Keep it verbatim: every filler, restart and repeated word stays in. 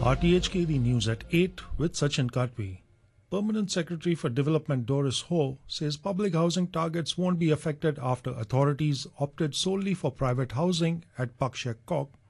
R T H K the News at eight with Sachin Katwi. Permanent Secretary for Development Doris Ho says public housing targets won't be affected after authorities opted solely for private housing at Pak Shek Kok